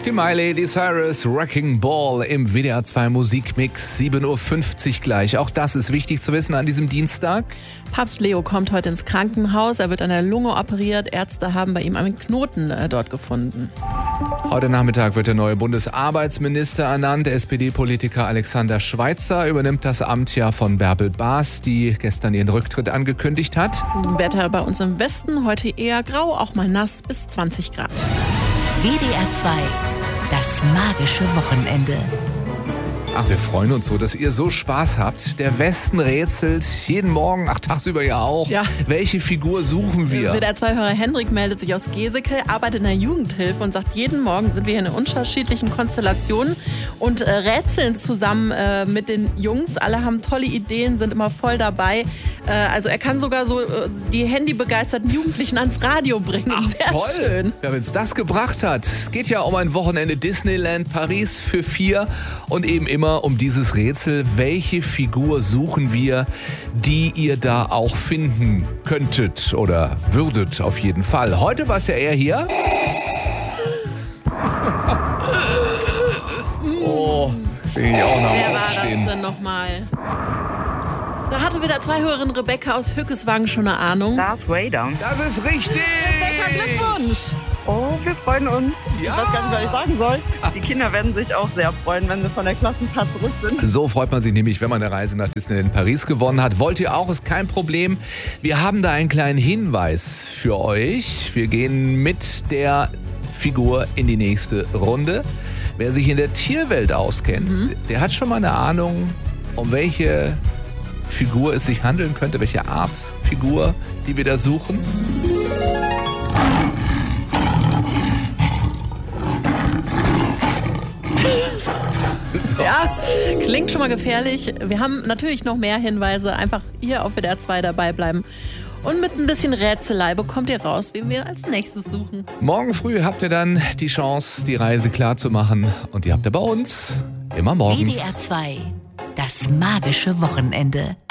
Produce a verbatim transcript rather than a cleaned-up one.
Die Miley Cyrus Wrecking Ball im W D R zwei Musikmix, sieben Uhr fünfzig gleich. Auch das ist wichtig zu wissen an diesem Dienstag. Papst Leo kommt heute ins Krankenhaus. Er wird an der Lunge operiert. Ärzte haben bei ihm einen Knoten äh, dort gefunden. Heute Nachmittag wird der neue Bundesarbeitsminister ernannt. S P D-Politiker Alexander Schweitzer übernimmt das Amt ja von Bärbel Baas, die gestern ihren Rücktritt angekündigt hat. Wetter bei uns im Westen heute eher grau, auch mal nass bis zwanzig Grad. W D R zwei, das magische Wochenende. Ach, wir freuen uns so, dass ihr so Spaß habt. Der Westen rätselt jeden Morgen, ach tagsüber ja auch. Ja. Welche Figur suchen wir? W D R zwei-Hörer Hendrik meldet sich aus Geseke, arbeitet in der Jugendhilfe und sagt, jeden Morgen sind wir hier in unterschiedlichen Konstellationen und äh, rätseln zusammen äh, mit den Jungs. Alle haben tolle Ideen, sind immer voll dabei. Äh, also er kann sogar so äh, die handybegeisterten Jugendlichen ans Radio bringen. Ach, sehr toll. schön. Ja, wenn es das gebracht hat. Es geht ja um ein Wochenende Disneyland Paris für vier und eben immer um dieses Rätsel, welche Figur suchen wir, die ihr da auch finden könntet oder würdet auf jeden Fall. Heute war es ja eher hier. Oh, bin ich auch noch Wer war aufstehen. das denn nochmal? Da hatte wieder zwei Hörerin Rebecca aus Hückeswagen schon eine Ahnung. Darth Vader. Das ist richtig. Rebecca, Glückwunsch! Oh, wir freuen uns. Ja. Ich weiß gar nicht, was ich sagen soll. Die Kinder werden sich auch sehr freuen, wenn sie von der Klassenfahrt zurück sind. So freut man sich nämlich, wenn man eine Reise nach Disneyland Paris gewonnen hat. Wollt ihr auch, ist kein Problem. Wir haben da einen kleinen Hinweis für euch. Wir gehen mit der Figur in die nächste Runde. Wer sich in der Tierwelt auskennt, mhm. der hat schon mal eine Ahnung, um welche Figur es sich handeln könnte, welche Art Figur, die wir da suchen. Ja, klingt schon mal gefährlich. Wir haben natürlich noch mehr Hinweise. Einfach hier auf W D R zwei dabei bleiben. Und mit ein bisschen Rätselei bekommt ihr raus, wen wir als nächstes suchen. Morgen früh habt ihr dann die Chance, die Reise klar zu machen. Und die habt ihr bei uns immer morgens. W D R zwei, das magische Wochenende.